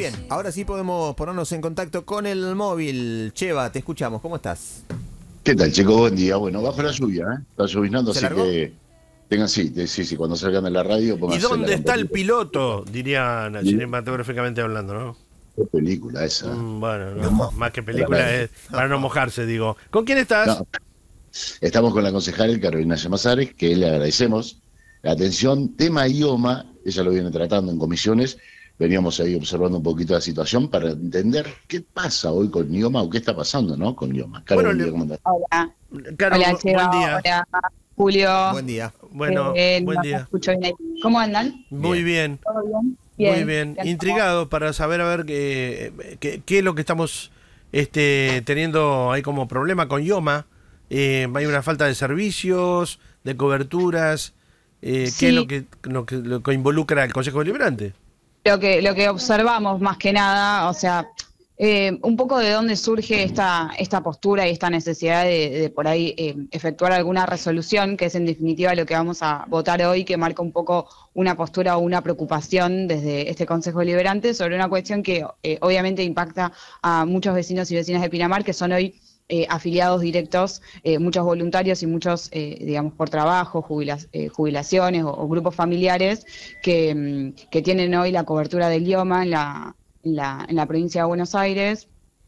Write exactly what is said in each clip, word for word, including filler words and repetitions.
Bien, ahora sí podemos ponernos en contacto con el móvil. Cheva, te escuchamos, ¿cómo estás? ¿Qué tal, chicos? Buen día. Bueno, bajo la lluvia, ¿eh? Está lloviznando, ¿Se así largó? que tengan sí, te- sí, sí, cuando salgan de la radio, ¿Y pónganse la dónde está el campanita. piloto? Dirían Y cinematográficamente hablando, ¿no? qué película esa. Mm, bueno, no, No, más que película tremendo. es para no mojarse, digo. ¿Con quién estás? No, estamos con la concejal Carolina Llamazares, que le agradecemos la atención. Tema IOMA, ella lo viene tratando en comisiones. Veníamos ahí observando un poquito la situación para entender qué pasa hoy con IOMA o qué está pasando, ¿no? Con IOMA. Caro, Bueno, buen día, le- ¿cómo andás? Hola, Caro, hola bu- buen Cheva, día. hola Julio. Buen día. Bueno, Eh, buen no me día. escucho bien ahí. ¿Cómo andan? Muy bien, ¿Todo bien? muy bien. Bien. Intrigado para saber a ver qué, qué, qué es lo que estamos este, teniendo ahí como problema con IOMA. Eh, hay una falta de servicios, de coberturas. Eh, ¿Qué es lo Sí, que, lo que, lo que involucra el Consejo Deliberante? lo que, lo que observamos más que nada, o sea, eh, un poco de dónde surge esta, esta postura y esta necesidad de, de por ahí eh, efectuar alguna resolución, que es en definitiva lo que vamos a votar hoy, que marca un poco una postura o una preocupación desde este Consejo Deliberante sobre una cuestión que eh, obviamente impacta a muchos vecinos y vecinas de Pinamar, que son hoy eh, afiliados directos, eh, muchos voluntarios y muchos, eh, digamos, por trabajo, jubila- eh, jubilaciones o, o grupos familiares que, mm, que tienen hoy la cobertura del IOMA en la, en la, en la provincia de Buenos Aires.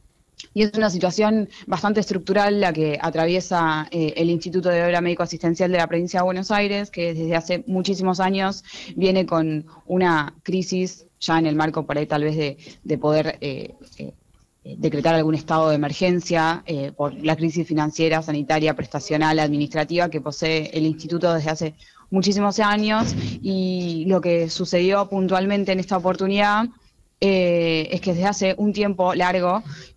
Y es una situación bastante estructural la que atraviesa eh, el Instituto de Obra Médico Asistencial de la provincia de Buenos Aires, que desde hace muchísimos años viene con una crisis ya en el marco por ahí tal vez de, de poder eh, eh, decretar algún estado de emergencia eh, por la crisis financiera, sanitaria, prestacional, administrativa que posee el instituto desde hace muchísimos años. Y lo que sucedió puntualmente en esta oportunidad eh, es que desde hace un tiempo largo